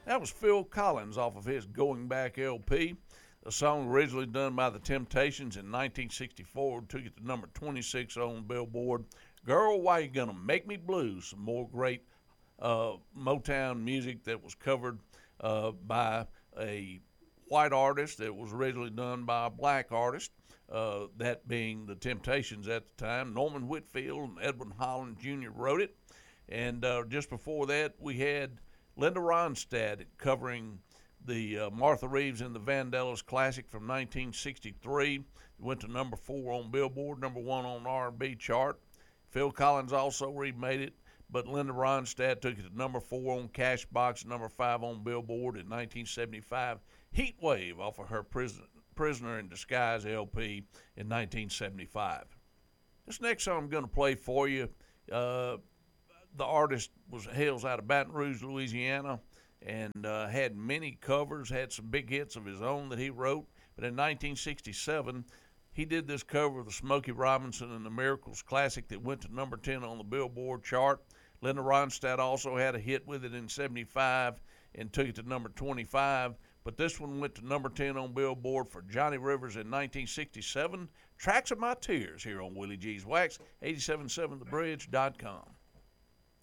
That was Phil Collins off of his Going Back LP. The song originally done by the Temptations in 1964 took it to number 26 on Billboard. Girl, Why You Gonna Make Me Blue? Some more great Motown music that was covered by a white artist that was originally done by a black artist, that being the Temptations at the time. Norman Whitfield and Edwin Holland Jr. wrote it. And just before that, we had Linda Ronstadt covering the Martha Reeves and the Vandellas classic from 1963. It went to number 4 on Billboard, number 1 on R&B chart. Phil Collins also remade it, but Linda Ronstadt took it to number 4 on Cashbox, number 5 on Billboard in 1975. Heat Wave off of her Prisoner in Disguise LP in 1975. This next song I'm going to play for you, the artist hails out of Baton Rouge, Louisiana, and had many covers, had some big hits of his own that he wrote. But in 1967, he did this cover of the Smokey Robinson and the Miracles classic that went to number 10 on the Billboard chart. Linda Ronstadt also had a hit with it in 75 and took it to number 25. But this one went to number 10 on Billboard for Johnny Rivers in 1967. Tracks of My Tears here on Willie G's Wax, 877thebridge.com.